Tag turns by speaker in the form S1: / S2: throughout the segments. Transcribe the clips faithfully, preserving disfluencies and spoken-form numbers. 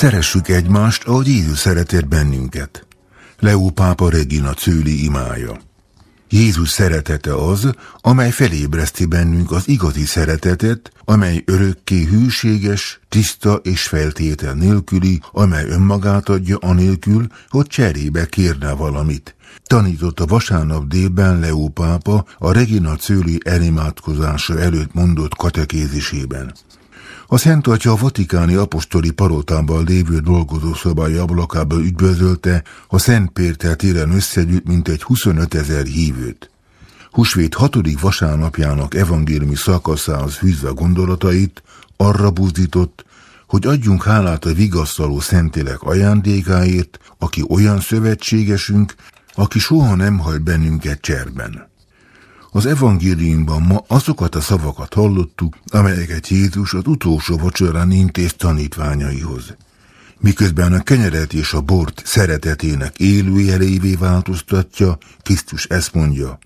S1: Szeressük egymást, ahogy Jézus szeretett bennünket. Leó pápa Regina Coeli imája. Jézus szeretete az, amely felébreszti bennünk az igazi szeretetet, amely örökké hűséges, tiszta és feltétel nélküli, amely önmagát adja anélkül, hogy cserébe kérne valamit. Tanította vasárnap délben Leó pápa a Regina Coeli elimádkozása előtt mondott katekézisében. A Szent Atya a vatikáni apostoli palotában lévő dolgozószobája ablakából üdvözölte a Szent Péter téren összegyűlt mintegy huszonötezer hívőt. Húsvét hatodik vasárnapjának evangéliumi szakaszához fűzve gondolatait arra buzdított, hogy adjunk hálát a vigasztaló Szentlélek ajándékáért, aki olyan szövetségesünk, aki soha nem hagy bennünket cserben. Az evangéliumban ma azokat a szavakat hallottuk, amelyeket Jézus az utolsó vacsorán intéz tanítványaihoz. Miközben a kenyeret és a bort szeretetének élőjelévé változtatja, Krisztus ezt mondja: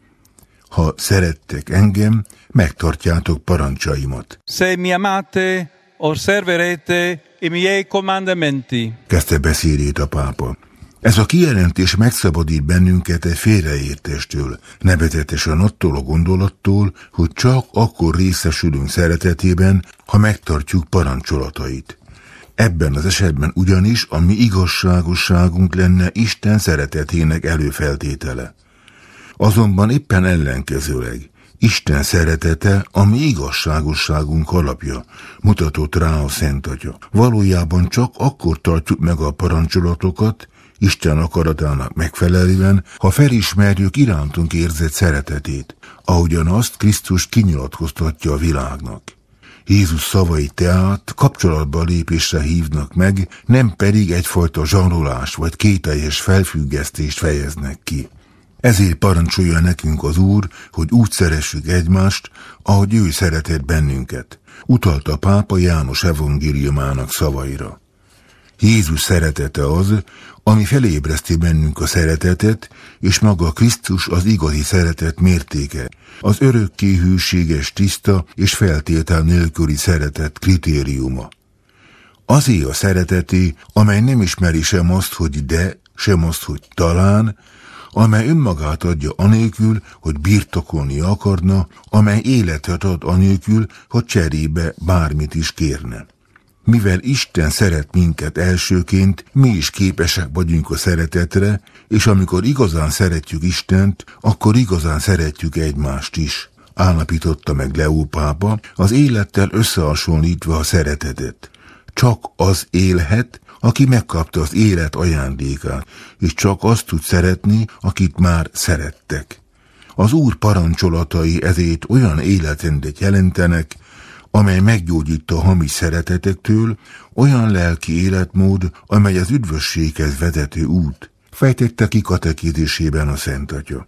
S1: ha szerettek engem, megtartjátok parancsaimat.
S2: Se mi amate, osserverete i miei comandamenti.
S1: Kezdte beszédét a pápa. Ez a kijelentés megszabadít bennünket egy félreértéstől, nevezetesen attól a gondolattól, hogy csak akkor részesülünk szeretetében, ha megtartjuk parancsolatait. Ebben az esetben ugyanis a mi igazságosságunk lenne Isten szeretetének előfeltétele. Azonban éppen ellenkezőleg, Isten szeretete a mi igazságosságunk alapja, mutatott rá a Szent Atya. Valójában csak akkor tartjuk meg a parancsolatokat, Isten akaratának megfelelően, ha felismerjük irántunk érzett szeretetét, ahogyan azt Krisztus kinyilatkoztatja a világnak. Jézus szavai tehát kapcsolatba lépésre hívnak meg, nem pedig egyfajta zsarolás vagy kételjes felfüggesztést fejeznek ki. Ezért parancsolja nekünk az Úr, hogy úgy szeressük egymást, ahogy ő szeretett bennünket. Utalta a pápa János evangéliumának szavaira. Jézus szeretete az, ami felébreszti bennünk a szeretetet, és maga Krisztus az igazi szeretet mértéke, az örökké hűséges, tiszta és feltétel nélküli szeretet kritériuma. Azé a szereteté, amely nem ismeri sem azt, hogy de, sem azt, hogy talán, amely önmagát adja anélkül, hogy birtokolni akarna, amely életet ad anélkül, hogy cserébe bármit is kérne. Mivel Isten szeret minket elsőként, mi is képesek vagyunk a szeretetre, és amikor igazán szeretjük Istent, akkor igazán szeretjük egymást is, állapította meg Leó pápa, az élettel összehasonlítva a szeretetet. Csak az élhet, aki megkapta az élet ajándékát, és csak azt tud szeretni, akit már szerettek. Az Úr parancsolatai ezért olyan életrendet jelentenek, amely meggyógyít a hamis szeretetektől, olyan lelki életmód, amely az üdvösséghez vezető út, fejtette ki katekézisében a Szent Atya.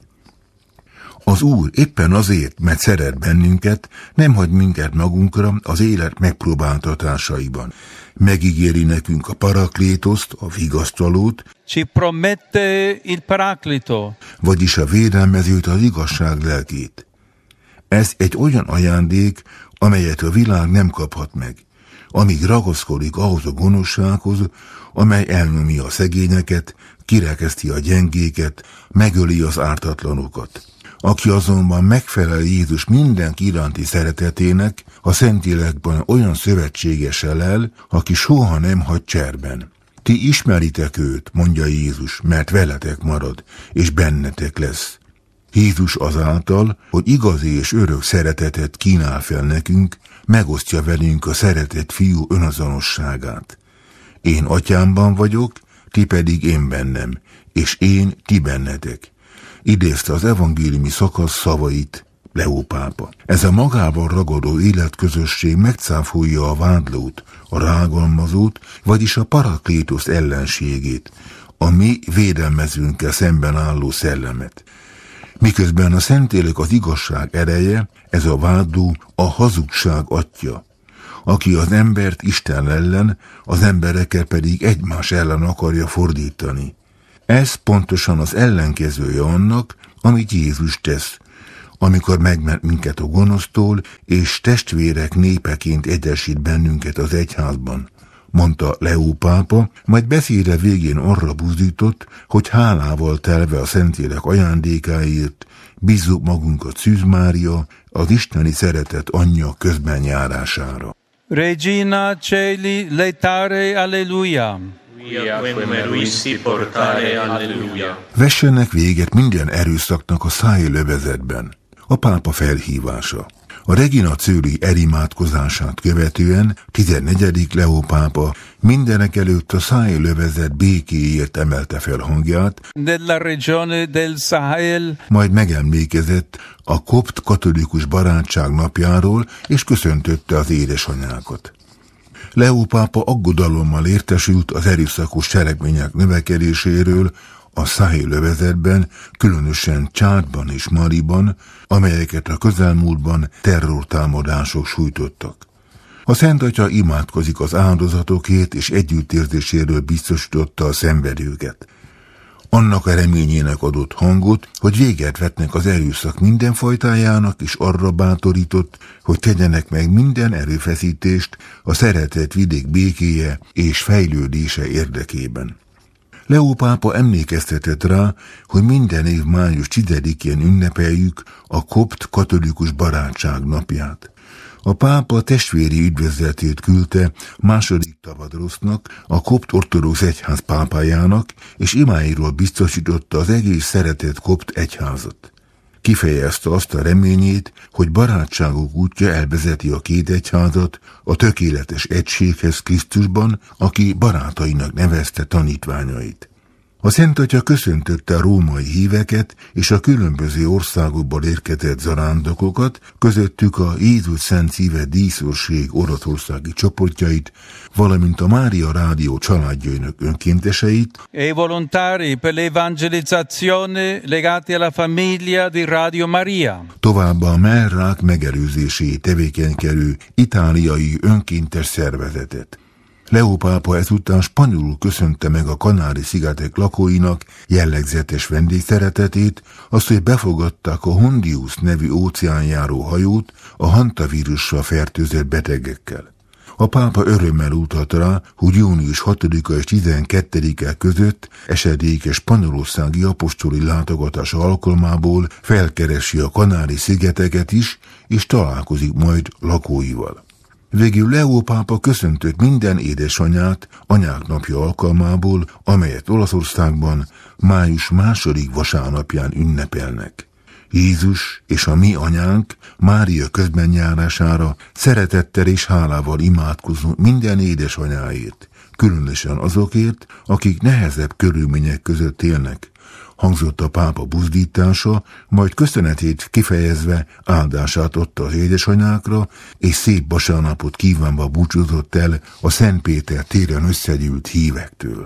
S1: Az Úr éppen azért, mert szeret bennünket, nem hagy minket magunkra az élet megpróbáltatásaiban. Megígéri nekünk a paraklétoszt, a vigasztalót,
S2: Ci promette il paraclito,
S1: vagyis a védelmezőt, az igazság lelkét. Ez egy olyan ajándék, amelyet a világ nem kaphat meg, amíg ragaszkodik ahhoz a gonoszsághoz, amely elnyomja a szegényeket, kirekeszti a gyengéket, megöli az ártatlanokat. Aki azonban megfelel Jézus mindenki iránti szeretetének, a Szentlélekben olyan szövetségessel el, aki soha nem hagy cserben. Ti ismeritek őt, mondja Jézus, mert veletek marad, és bennetek lesz. Jézus azáltal, hogy igazi és örök szeretetet kínál fel nekünk, megosztja velünk a szeretett fiú önazonosságát. Én atyámban vagyok, ti pedig én bennem, és én ti bennetek. Idézte az evangéliumi szakasz szavait Leó pápa. Ez a magával ragadó életközösség megcáfolja a vádlót, a rágalmazót, vagyis a paraklétosz ellenségét, a mi védelmezőnkkel szemben álló szellemet. Miközben a Szentlélek az igazság ereje, ez a vádló a hazugság atya, aki az embert Isten ellen, az embereket pedig egymás ellen akarja fordítani. Ez pontosan az ellenkezője annak, amit Jézus tesz, amikor megment minket a gonosztól, és testvérek népeként egyesít bennünket az egyházban. mondta Leó pápa, majd beszéde végén arra buzdított, hogy hálával telve a Szentlélek ajándékáért bízzuk magunkat Szűz Mária, az isteni szeretet anyja közbenjárására.
S2: Regina Celi letare alleluia.
S1: Vessenek véget minden erőszaknak a szájlövezetben. A pápa felhívása. A Regina Coeli elimádkozását követően tizennegyedik Leó pápa mindenek előtt a szájlövezet békéért emelte fel hangját,
S2: Della regione del Sahel.
S1: Majd megemlékezett a kopt katolikus barátság napjáról, és köszöntötte az édesanyákat. Leó pápa aggodalommal értesült az erőszakos cselekmények növekedéséről a szájlövezetben, különösen Csádban és Maliban, amelyeket a közelmúltban terrortámadások sújtottak. A Szent Atya imádkozik az áldozatokért és együttérzéséről biztosította a szenvedőket. Annak a reményének adott hangot, hogy véget vetnek az erőszak mindenfajtájának, és arra bátorított, hogy tegyenek meg minden erőfeszítést a szeretett vidék békéje és fejlődése érdekében. Leó pápa emlékeztetett rá, hogy minden év május tizedikén ünnepeljük a kopt katolikus barátság napját. A pápa testvéri üdvözletét küldte második Tavadrosznak, a kopt ortodox egyház pápájának, és imáiról biztosította az egész szeretett kopt egyházat. Kifejezte azt a reményét, hogy barátságok útja elvezeti a két egyházat a tökéletes egységhez Krisztusban, aki barátainak nevezte tanítványait. A Szent Atya köszöntötte a római híveket és a különböző országokból érkezett zarándokokat, közöttük a Jézus Szent Szíve díszőrség oroszországi csoportjait, valamint a Mária Rádió családjainak önkénteseit,
S2: E volontari per l'evangelizzazione legati alla famiglia di Radio Maria.
S1: Továbbá a mellrák megelőzéséért tevékenykedő itáliai önkéntes szervezetet. Leó pápa ezután spanyolul köszönte meg a Kanári-szigetek lakóinak jellegzetes vendégszeretetét, azt, hogy befogadták a Hondius nevű óceánjáró hajót a hantavírussal fertőzött betegekkel. A pápa örömmel utalt rá, hogy június hatodika és tizenkettedike között esedékes spanyolországi apostoli látogatás alkalmából felkeresi a Kanári-szigeteket is, és találkozik majd lakóival. Végül Leó pápa köszöntött minden édesanyát Anyák napja alkalmából, amelyet Olaszországban május második vasárnapján ünnepelnek. Jézus és a mi anyánk Mária közbenjárására szeretettel és hálával imádkozunk minden édesanyáért, különösen azokért, akik nehezebb körülmények között élnek, hangzott a pápa buzdítása, majd köszönetét kifejezve áldását adta az édesanyákra, és szép vasárnapot kívánva búcsúzott el a Szent Péter téren összegyűlt hívektől.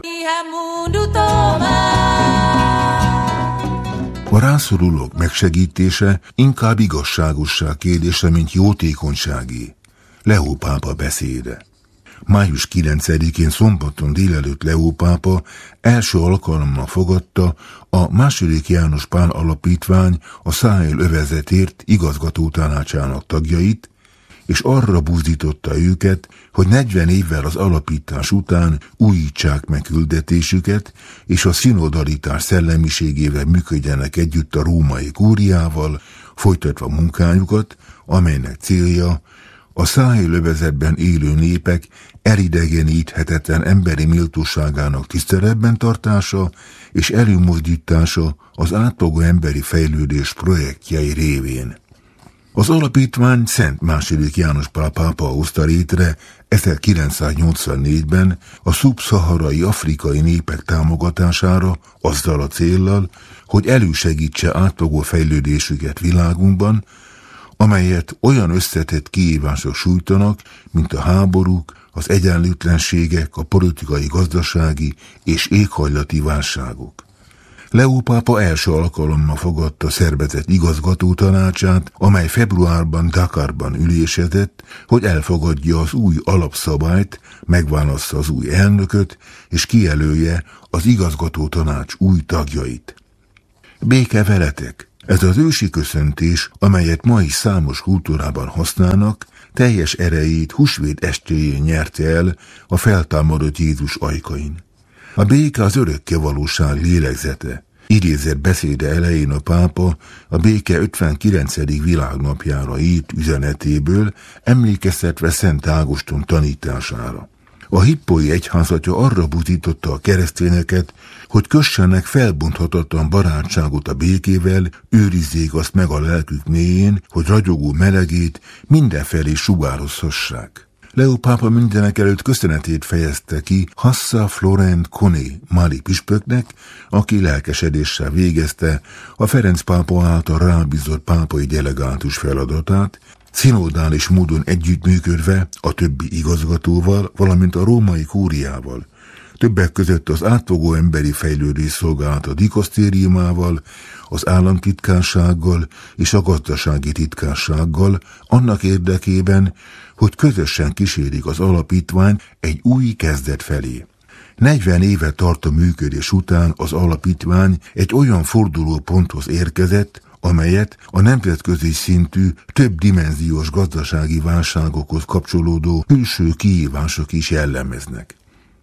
S1: A rászorulók megsegítése inkább igazságosság kérdése, mint jótékonyságé. Leó pápa beszéde. május kilencedikén szombaton délelőtt Leó pápa első alkalommal fogadta a második János Pál Alapítvány a Száhél övezetért igazgató tanácsának tagjait, és arra buzdította őket, hogy negyven évvel az alapítás után újítsák meg küldetésüket, és a szinodalitás szellemiségével működjenek együtt a római kúriával, folytatva munkájukat, amelynek célja a Száhél övezetben élő népek elidegeníthetetlen emberi méltóságának tiszteletben tartása és előmozdítása az átfogó emberi fejlődés projektjei révén. Az alapítvány Szent második János Pál pápa hozta létre ezerkilencszáznyolcvannégyben a szubszaharai afrikai népek támogatására azzal a céllal, hogy elősegítse átfogó fejlődésüket világunkban, amelyet olyan összetett kihívások sújtanak, mint a háborúk, az egyenlőtlenségek, a politikai, gazdasági és éghajlati válságok. Leó pápa első alkalommal fogadta szervezet igazgató tanácsát, amely februárban Dakarban ülésezett, hogy elfogadja az új alapszabályt, megválassza az új elnököt, és kijelölje az igazgató tanács új tagjait. Béke veletek! Ez az ősi köszöntés, amelyet ma is számos kultúrában használnak, teljes erejét húsvét estéjén nyerte el a feltámadott Jézus ajkain. A béke az örökké valóság lélegzete. Idézett beszéde elején a pápa a béke ötvenkilencedik világnapjára írt üzenetéből, emlékeztetve Szent Ágoston tanítására. A hippói egyházatja arra buzdította a keresztényeket, hogy kössenek felbonthatatlan barátságot a békével, őrizzék azt meg a lelkük mélyén, hogy ragyogó melegét mindenfelé sugározhassák. Leó pápa mindenek előtt köszönetét fejezte ki Hassa Florent Koné mali püspöknek, aki lelkesedéssel végezte a Ferenc pápa által rábízott pápai delegátus feladatát, szinodális módon együttműködve a többi igazgatóval, valamint a római kúriával. Többek között az átfogó emberi fejlődés szolgálata dikasztériumával, az államtitkársággal és a gazdasági titkársággal, annak érdekében, hogy közösen kísérik az alapítványt egy új kezdet felé. negyven éve tartó működés után az alapítvány egy olyan fordulóponthoz érkezett, amelyet a nemzetközi szintű, több dimenziós gazdasági válságokhoz kapcsolódó külső kihívások is jellemeznek.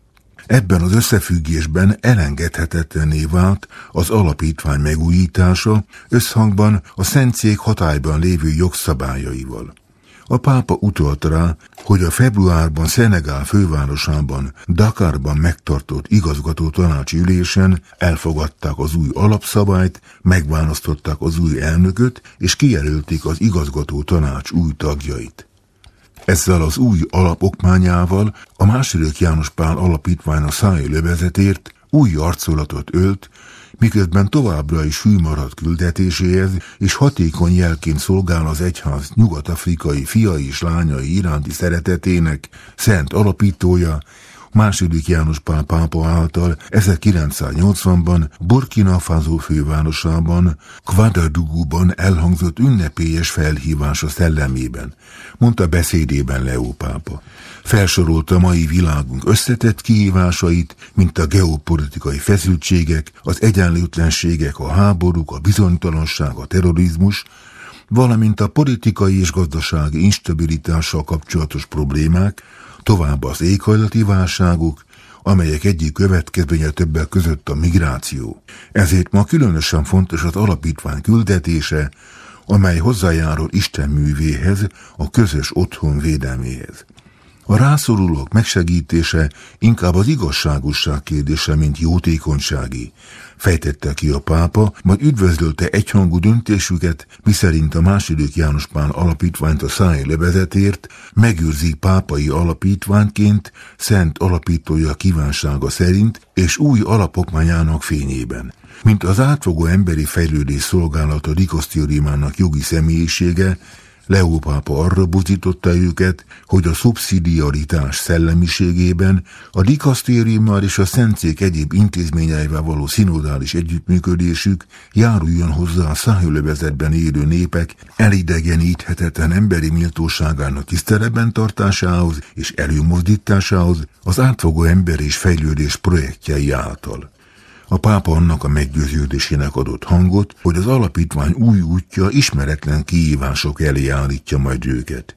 S1: Ebben az összefüggésben elengedhetetlenné vált az alapítvány megújítása összhangban a Szentszék hatályban lévő jogszabályaival. A pápa utalt rá, hogy a februárban Szenegál fővárosában, Dakarban megtartott igazgató tanácsi ülésen elfogadták az új alapszabályt, megválasztották az új elnököt és kijelölték az igazgató tanács új tagjait. Ezzel az új alapokmányával a második János Pál alapítvány a száj lövezetért új arculatot ölt, miközben továbbra is hű maradt küldetéséhez, és hatékony jelként szolgál az egyház nyugat-afrikai fiai és lányai iránti szeretetének szent alapítója, második János Pál pápa által ezerkilencszáznyolcvanban Burkina Faso fővárosában, Ouagadougouban elhangzott ünnepélyes felhívása szellemében, mondta beszédében Leó pápa. Felsorolta mai világunk összetett kihívásait, mint a geopolitikai feszültségek, az egyenlőtlenségek, a háborúk, a bizonytalanság, a terrorizmus, valamint a politikai és gazdasági instabilitással kapcsolatos problémák, továbbá az éghajlati válságok, amelyek egyik következménye többek között a migráció. Ezért ma különösen fontos az alapítvány küldetése, amely hozzájárul Isten művéhez, a közös otthon védelméhez. A rászorulók megsegítése inkább az igazságosság kérdése, mint jótékonysági, fejtette ki a pápa, majd üdvözölte egyhangú döntésüket, miszerint a második János Pál alapítványt a száj levezetért megőrzik pápai alapítványként szent alapítója kívánsága szerint és új alapokmányának fényében. Mint az átfogó emberi fejlődés szolgálata dikasztériumának jogi személyisége, Leó pápa arra buzdította őket, hogy a szubszidiaritás szellemiségében a dikasztériummal és a Szentszék egyéb intézményeivel való szinodális együttműködésük járuljon hozzá a szájölövezetben élő népek elidegeníthetetlen emberi méltóságának tiszteletben tartásához és előmozdításához az átfogó ember és fejlődés projektjei által. A pápa annak a meggyőződésének adott hangot, hogy az alapítvány új útja ismeretlen kihívások elé állítja majd őket.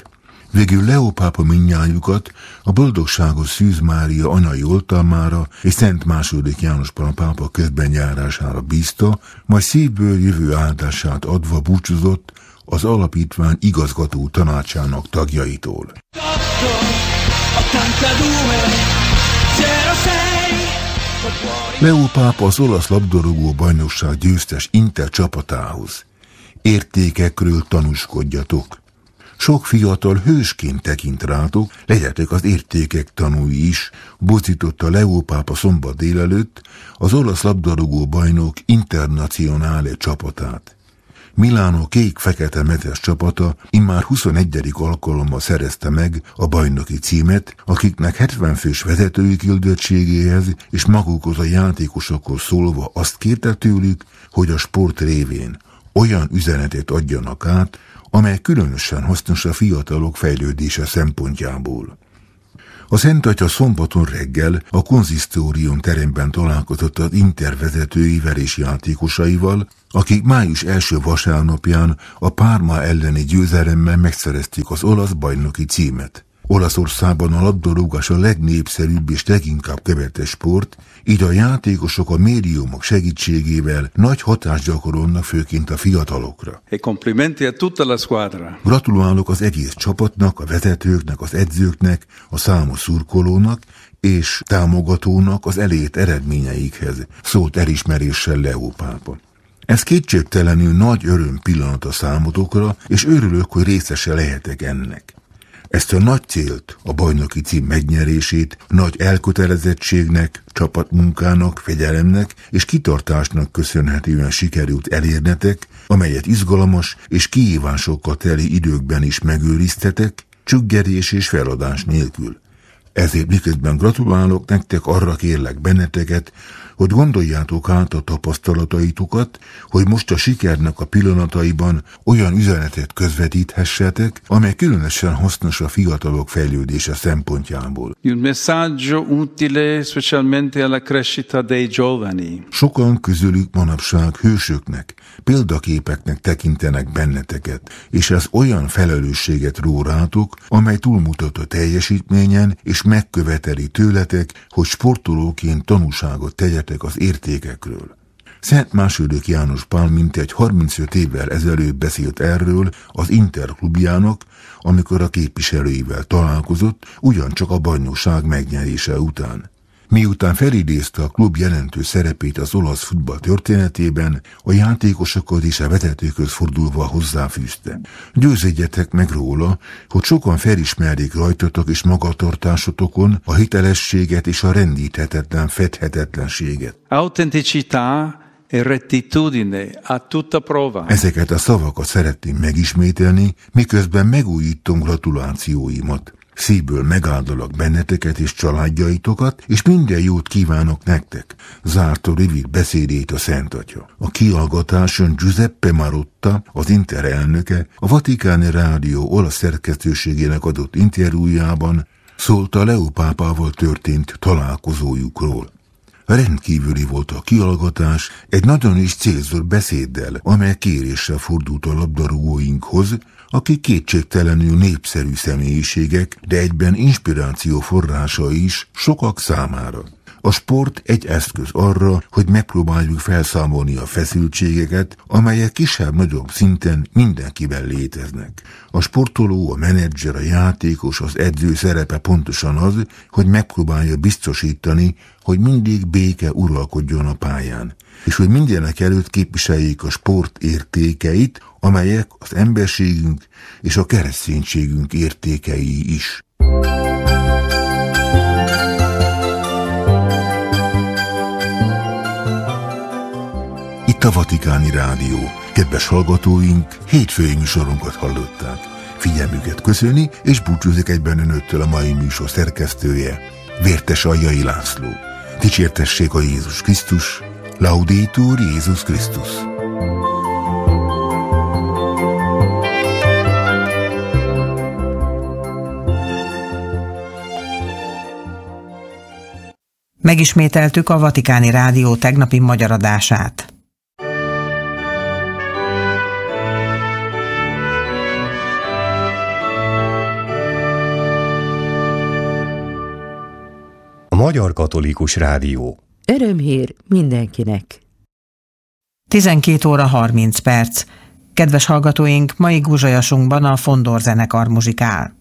S1: Végül Leó pápa mindnyájukat a boldogságos Szűz Mária anyai oltalmára és Szent második János Pál pápa közbenjárására bízta, majd szívből jövő áldását adva búcsúzott az alapítvány igazgató tanácsának tagjaitól. Leó pápa az olasz labdarúgó bajnokság győztes Inter csapatához. Értékekről tanúskodjatok. Sok fiatal hősként tekint rátok, legyetek az értékek tanúi is, buzdította Leó pápa szombat délelőtt az olasz labdarúgó bajnok Internazionale csapatát. Milánó kék-fekete mezes csapata immár huszonegyedik alkalommal szerezte meg a bajnoki címet, akiknek hetven fős vezetői küldöttségéhez és magukhoz a játékosokhoz szólva azt kérte tőlük, hogy a sport révén olyan üzenetet adjanak át, amely különösen hasznos a fiatalok fejlődése szempontjából. A Szent Atya szombaton reggel a konzisztórium teremben találkozott az Inter vezetőivel és játékosaival, akik május első vasárnapján a Parma elleni győzelemmel megszerezték az olasz bajnoki címet. Olaszországban a labdarúgás a legnépszerűbb és leginkább követett sport, így a játékosok a médiumok segítségével nagy hatást gyakorolnak főként a fiatalokra.
S2: E complimenti a tutta la squadra.
S1: Gratulálok az egész csapatnak, a vezetőknek, az edzőknek, a számos szurkolónak és támogatónak az elért eredményeikhez, szólt elismeréssel Leó pápa. Ez kétségtelenül nagy öröm pillanat a számotokra, és örülök, hogy részese lehetek ennek. Ezt a nagy célt, a bajnoki cím megnyerését nagy elkötelezettségnek, csapatmunkának, fegyelemnek és kitartásnak köszönhetően sikerült elérnetek, amelyet izgalmas és kihívásokkal teli időkben is megőriztetek, csüggedés és feladás nélkül. Ezért miközben gratulálok nektek, arra kérlek benneteket, hogy gondoljátok át a tapasztalataitokat, hogy most a sikernek a pillanataiban olyan üzenetet közvetíthessetek, amely különösen hasznos a fiatalok fejlődése szempontjából.
S2: Un messaggio utile specialmente alla crescita dei giovani.
S1: Sokan közülük manapság hősöknek, példaképeknek tekintenek benneteket, és ez olyan felelősséget ró rátok, amely túlmutat a teljesítményen, és megköveteli tőletek, hogy sportolóként tanúságot tegyetek az értékekről. Szent második János Pál mintegy harmincöt évvel ezelőtt beszélt erről az Inter klubjának, amikor a képviselőivel találkozott, ugyancsak a bajnokság megnyerése után. Miután felidézte a klub jelentős szerepét az olasz futball történetében, a játékosokat és a vezetőkhöz fordulva hozzáfűzte. Győződjetek meg róla, hogy sokan felismerik rajtatok és magatartásotokon a hitelességet és a rendíthetetlen, fedhetetlenséget.
S2: Autenticità e rettitudine a tutta prova.
S1: Ezeket a szavakat szeretném megismételni, miközben megújítom gratulációimat. Szívből megáldalak benneteket és családjaitokat, és minden jót kívánok nektek, zárta rövid beszédét a Szent Atya. A kihallgatáson Giuseppe Marotta, az Inter elnöke, a Vatikáni Rádió olasz szerkesztőségének adott interjújában szólt a Leó pápával történt találkozójukról. Rendkívüli volt a kihallgatás, egy nagyon is célzott beszéddel, amely kéréssel fordult a labdarúgóinkhoz, akik kétségtelenül népszerű személyiségek, de egyben inspiráció forrása is sokak számára. A sport egy eszköz arra, hogy megpróbáljuk felszámolni a feszültségeket, amelyek kisebb-nagyobb szinten mindenkiben léteznek. A sportoló, a menedzser, a játékos, az edző szerepe pontosan az, hogy megpróbálja biztosítani, hogy mindig béke uralkodjon a pályán, és hogy mindenek előtt képviseljék a sport értékeit, amelyek az emberségünk és a kereszténységünk értékei is. Itt a Vatikáni Rádió. Kedves hallgatóink, hétfői műsorunkat hallották. Figyelmüket köszöni, és búcsúzik egyben önöktől a mai műsor szerkesztője, Vértes Aljai László. Dicsértessék a Jézus Krisztus, Laudetur Jézus Krisztus.
S3: Megismételtük a Vatikáni Rádió tegnapi magyar adását.
S4: A Magyar Katolikus Rádió.
S5: Örömhír mindenkinek.
S3: tizenkét óra harminc perc. Kedves hallgatóink, mai guzsajasunkban a Fondor zenekar muzsikál.